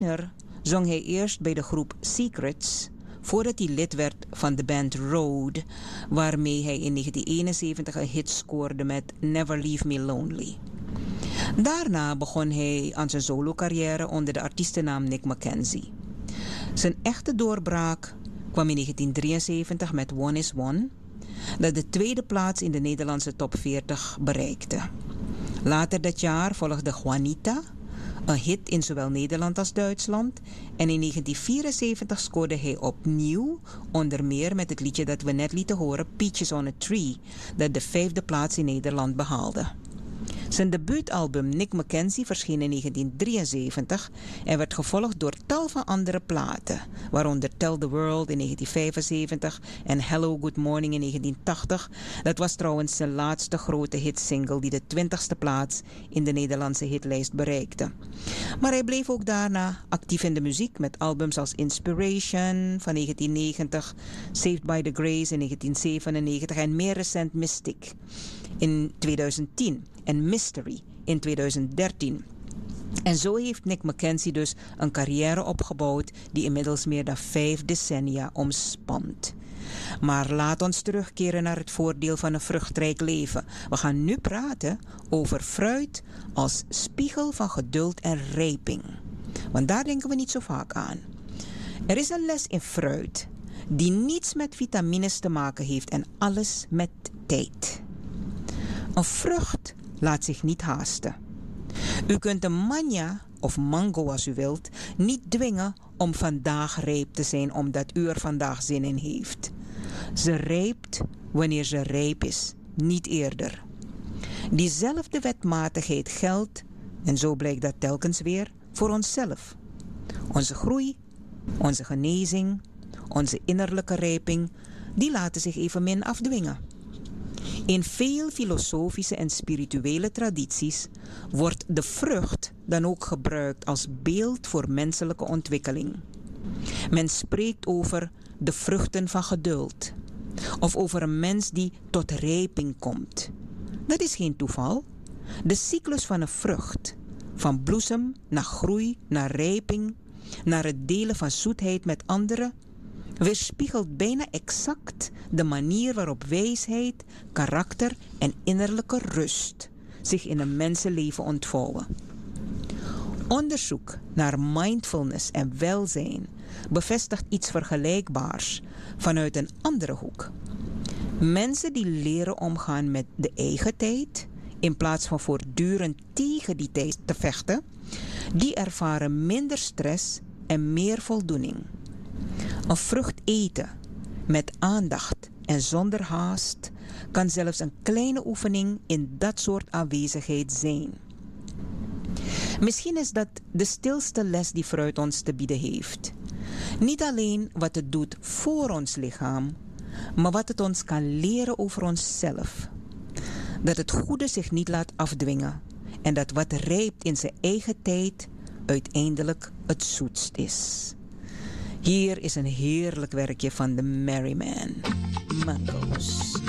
tiener zong hij eerst bij de groep Secrets, voordat hij lid werd van de band Road, waarmee hij in 1971 een hit scoorde met Never Leave Me Lonely. Daarna begon hij aan zijn solo-carrière onder de artiestennaam Nick Mackenzie. Zijn echte doorbraak kwam in 1973 met One is One, dat de tweede plaats in de Nederlandse top 40 bereikte. Later dat jaar volgde Juanita, een hit in zowel Nederland als Duitsland. En in 1974 scoorde hij opnieuw, onder meer met het liedje dat we net lieten horen, Peaches on a Tree, dat de 5e plaats in Nederland behaalde. Zijn debuutalbum Nick Mackenzie verscheen in 1973 en werd gevolgd door tal van andere platen, waaronder Tell the World in 1975 en Hello Good Morning in 1980. Dat was trouwens zijn laatste grote hitsingle die de 20e plaats in de Nederlandse hitlijst bereikte. Maar hij bleef ook daarna actief in de muziek met albums als Inspiration van 1990, Saved by the Grace in 1997 en meer recent Mystic in 2010 en Mystery in 2013. En zo heeft Nick Mackenzie dus een carrière opgebouwd die inmiddels meer dan 5 decennia omspant. Maar laat ons terugkeren naar het voordeel van een vruchtrijk leven. We gaan nu praten over fruit als spiegel van geduld en rijping. Want daar denken we niet zo vaak aan. Er is een les in fruit die niets met vitamines te maken heeft en alles met tijd. Een vrucht laat zich niet haasten. U kunt een manja of mango als u wilt niet dwingen om vandaag rijp te zijn omdat u er vandaag zin in heeft. Ze rijpt wanneer ze rijp is, niet eerder. Diezelfde wetmatigheid geldt, en zo blijkt dat telkens weer, voor onszelf. Onze groei, onze genezing, onze innerlijke rijping, die laten zich evenmin afdwingen. In veel filosofische en spirituele tradities wordt de vrucht dan ook gebruikt als beeld voor menselijke ontwikkeling. Men spreekt over de vruchten van geduld of over een mens die tot rijping komt. Dat is geen toeval. De cyclus van een vrucht, van bloesem naar groei, naar rijping, naar het delen van zoetheid met anderen, weerspiegelt bijna exact de manier waarop wijsheid, karakter en innerlijke rust zich in een mensenleven ontvouwen. Onderzoek naar mindfulness en welzijn bevestigt iets vergelijkbaars vanuit een andere hoek. Mensen die leren omgaan met de eigen tijd, in plaats van voortdurend tegen die tijd te vechten, die ervaren minder stress en meer voldoening. Een vrucht eten met aandacht en zonder haast kan zelfs een kleine oefening in dat soort aanwezigheid zijn. Misschien is dat de stilste les die fruit ons te bieden heeft. Niet alleen wat het doet voor ons lichaam, maar wat het ons kan leren over onszelf. Dat het goede zich niet laat afdwingen en dat wat rijpt in zijn eigen tijd uiteindelijk het zoetst is. Hier is een heerlijk werkje van The Merryman, Mangoes.